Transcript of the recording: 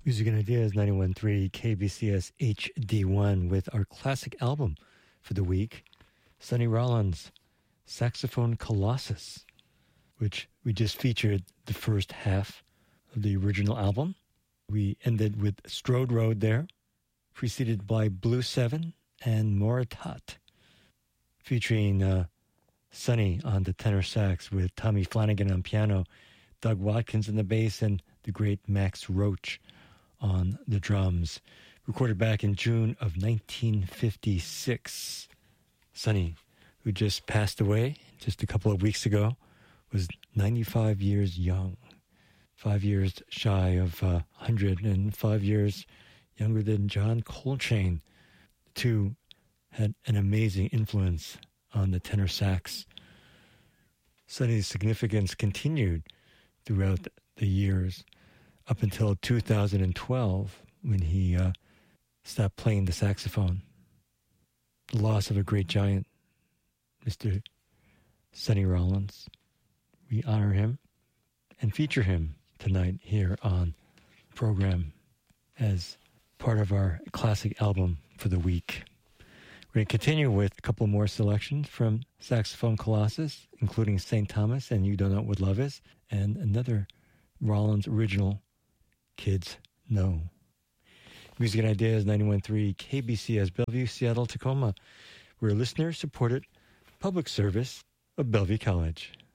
Music and Ideas 91.3 KBCS HD1 with our classic album for the week, Sonny Rollins' Saxophone Colossus, which we just featured the first half of the original album. We ended with Strode Road there, preceded by Blue 7 and Moritat, featuring Sonny on the tenor sax with Tommy Flanagan on piano, Doug Watkins on the bass, and the great Max Roach on the drums. Recorded back in June of 1956. Sonny, who just passed away just a couple of weeks ago, was 95 years young. 5 years shy of 100 and 5 years younger than John Coltrane. The two had an amazing influence on the tenor sax. Sonny's significance continued throughout the years up until 2012 when he stopped playing the saxophone. The loss of a great giant, Mr. Sonny Rollins. We honor him and feature him tonight here on the program as part of our classic album for the week. We're going to continue with a couple more selections from Saxophone Colossus, including St. Thomas and You Don't Know What Love Is, and another Rollins original, Kids Know. Music and Ideas 91.3 KBCS Bellevue, Seattle, Tacoma. We're a listener-supported public service of Bellevue College.